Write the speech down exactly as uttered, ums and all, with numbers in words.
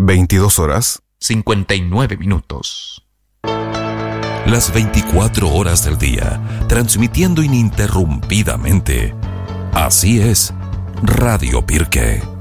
veintidós horas, cincuenta y nueve minutos. Las veinticuatro horas del día, transmitiendo ininterrumpidamente. Así es, Radio Pirque.